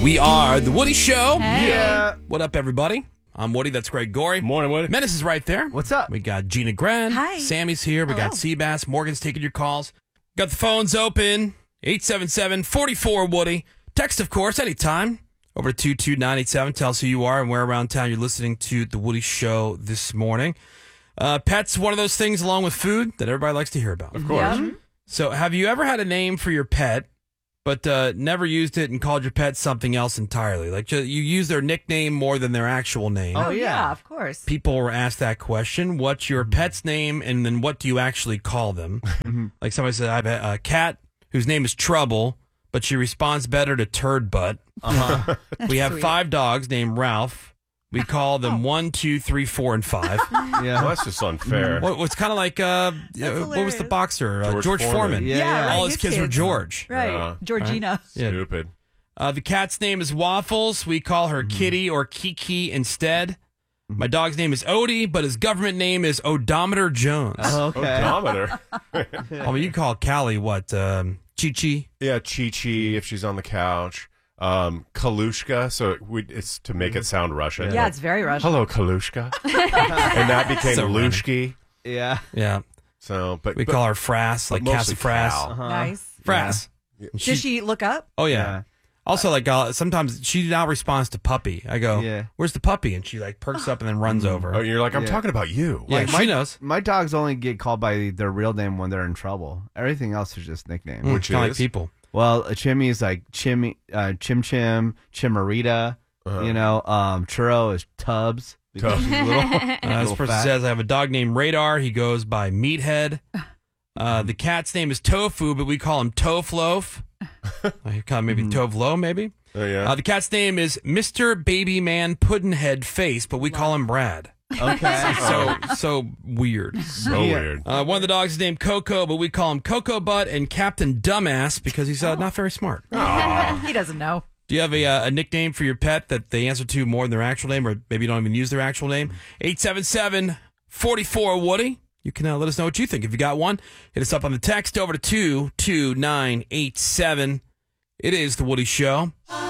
We are The Woody Show. Hey. Yeah. What up, everybody? I'm Woody. That's Greg Gorey. Morning, Woody. Menace is right there. What's up? We got Gina Gren. Hi. Sammy's here. We got Seabass. Morgan's taking your calls. Got the phones open. 877-44-WOODY. Text, of course, anytime. Over to 22987. Tell us who you are and where around town you're listening to The Woody Show this morning. Pets, one of those things along with food that everybody likes to hear about. Of course. Yeah. So have you ever had a name for your pet, but never used it and called your pet something else entirely? Like you use their nickname more than their actual name. Oh, Oh, yeah. yeah, of course. People were asked that question. What's your pet's name, and then what do you actually call them? Like somebody said, I have a cat whose name is Trouble, but she responds better to Turd Butt. Uh-huh. We have sweet. 5 dogs named Ralph. We call them 1, 2, 3, 4, and 5. Well, Yeah. that's just unfair. What's kind of like what was the hilarious. boxer? George George Foreman. Foreman. Yeah. right, All his kids were George. Right. Yeah. Georgina. Yeah. Stupid. The cat's name is Waffles. We call her Kitty or Kiki instead. My dog's name is Odie, but his government name is Odometer Jones. Okay. Odometer. I mean, you call Callie what? Chi-Chi? Yeah, Chi-Chi if she's on the couch. Kalushka, so it's to make it sound Russian. Yeah, it's very Russian. Hello, Kalushka. And that became So Lushki. Yeah. Yeah. So, but We call her Frass, like mostly Cassie Frass. Cal. Uh-huh. Nice. Frass. Did she look up? Oh, yeah. Yeah. Also, like, sometimes she now responds to puppy. I go, Yeah. where's the puppy? And she, like, perks up and then runs over. Oh, you're like, I'm Yeah. talking about you. yeah, like she knows. My dogs only get called by their real name when they're in trouble. Everything else is just nicknames. Which Which kind of like is? people. Well, a Chimmy is like Chim Chim, Chimarita. Uh-huh. You know, Churro is Tubbs. Because Tubbs. she's little. This little person fat. says, I have a dog named Radar. He goes by Meathead. The cat's name is Tofu, but we call him Tofloaf. I call him maybe Tovlo, maybe. Oh, yeah. The cat's name is Mr. Baby Man Puddinhead Face, but we call him Brad. Okay. So weird. So Yeah. weird. One of the dogs is named Coco, but we call him Cocoa Butt and Captain Dumbass because he's not very smart. He doesn't know. Do you have a nickname for your pet that they answer to more than their actual name, or maybe you don't even use their actual name? 877-44-WOODY. You can let us know what you think. If you got one, hit us up on the text over to 22987. It is The Woody Show.